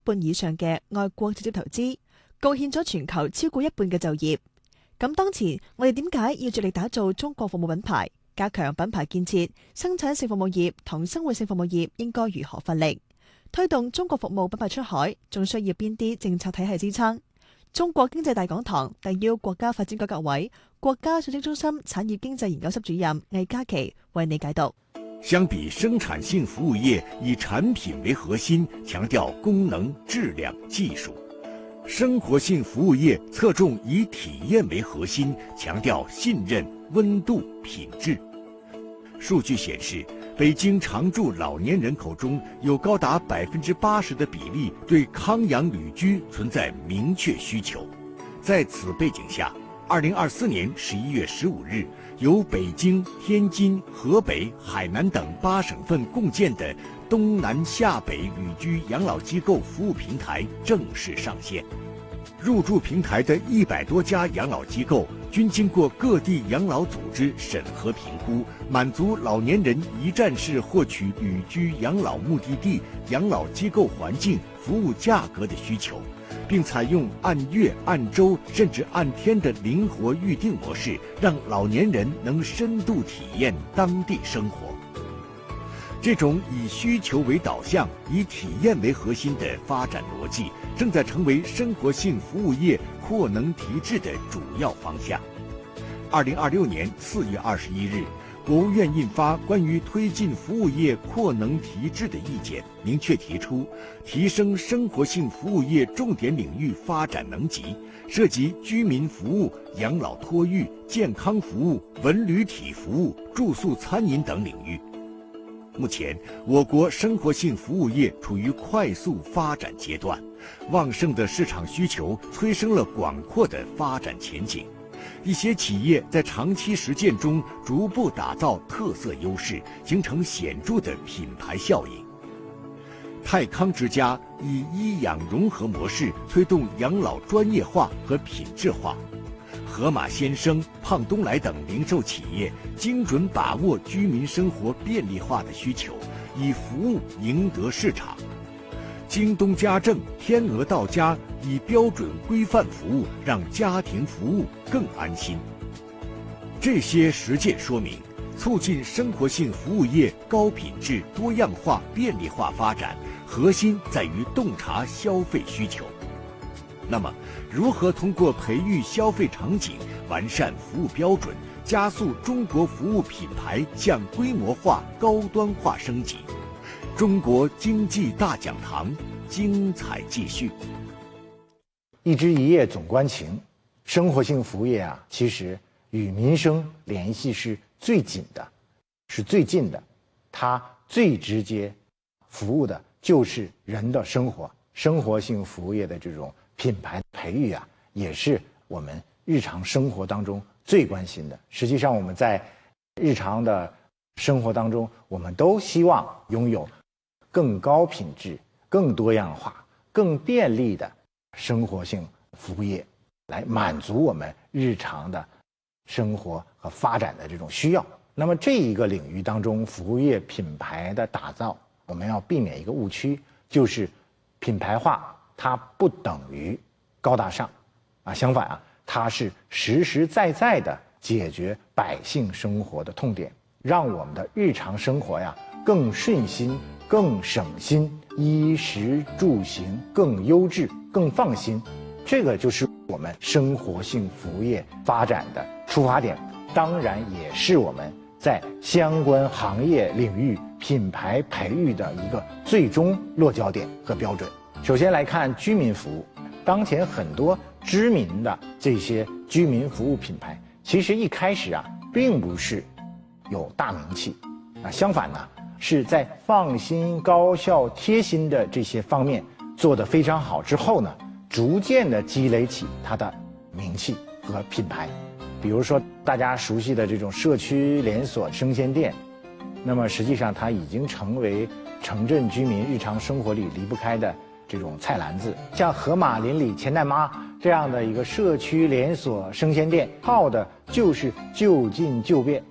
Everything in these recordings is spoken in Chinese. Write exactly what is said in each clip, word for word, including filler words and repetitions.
半以上嘅外國直接投資，貢獻咗全球超過一半嘅就業。咁當前我哋點解要着力打造中國服務品牌，加強品牌建設？生產性服務業同生活性服務業應該如何分力？推動中國服務品牌出海，仲需要邊啲政策體系支撐？中國經濟大講堂特邀國家發展改革委、國家信息中心產業經濟研究室主任魏嘉琪為你解讀。 相比生產性服務業以產品為核心，強調功能、質量、技術；生活性服務業側重以體驗為核心，強調信任、溫度、品質。數據顯示，北京常住老年人口中有高達百分之八十的比例對康養旅居存在明確需求。在此背景下，二零二四年十一月十五日，由北京、天津、河北、海南等八省份共建的東南下北旅居養老機構服務平台正式上線。入駐平台的一百多家養老機構均經過各地養老組織審核評估，滿足老年人一站式獲取旅居養老目的地、養老機構環境、服務價格的需求，並採用按月、按周甚至按天的靈活預訂模式，讓老年人能深度體驗當地生活。這種以需求為導向、以體驗為核心的發展邏輯，正在成為生活性服務業擴能提質的主要方向。二零二六年四月二十一日，國務院印發關於推進服務業擴能提質的意見，明確提出提升生活性服務業重點領域發展能級，涉及居民服務、養老托育、健康服務、文旅體服務、住宿餐飲等領域。目前，我國生活性服務業處於快速發展階段，旺盛的市場需求催生了廣闊的發展前景。一些企業在長期實踐中逐步打造特色優勢，形成顯著的品牌效應。泰康之家以醫養融合模式推動養老專業化和品質化。盒馬鮮生、胖東來等零售企業精準把握居民生活便利化的需求，以服務贏得市場。京東家政、天鵝到家以標準規範服務，讓家庭服務更安心。這些實踐說明，促進生活性服務業高品質、多樣化、便利化發展，核心在於洞察消費需求。那麼，如何通過培育消費場景、完善服務標準，加速中國服務品牌向規模化、高端化升級？中國經濟大講堂精彩繼續。 一枝一葉總關情，生活性服務業啊，其實與民生聯繫是最緊的，是最近的，它最直接服務的就是人的生活。生活性服務業的這種品牌培育啊，也是我們日常生活當中最關心的。實際上，我們在日常的生活當中，我們都希望擁有更高品質、更多樣化、更便利的生活性服務業，來滿足我們日常的生活和發展的這種需要。那麼這一個領域當中，服務業品牌的打造，我們要避免一個誤區，就是品牌化它不等於高大上啊，相反啊，它是實實在在的解決百姓生活的痛點，讓我們的日常生活呀更順心、更省心，衣食住行更優質、更放心。這個就是我們生活性服務業發展的出發點，當然也是我們在相關行業領域品牌培育的一個最終落腳點和標準。首先來看居民服務，當前很多知名的這些居民服務品牌，其實一開始啊，並不是有大名氣啊，相反呢，是在放心、高效、貼心的這些方面做得非常好之後呢，逐漸的積累起它的名氣和品牌。比如說大家熟悉的這種社區連鎖生鮮店，那麼實際上它已經成為城鎮居民日常生活裡離不開的這種菜籃子。像盒馬鄰里錢大媽這樣的一個社區連鎖生鮮店，靠的就是就近就便、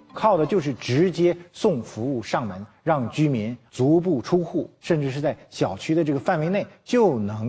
靠的就是直接送服务上门，让居民足不出户，甚至是在小区的这个范围内就能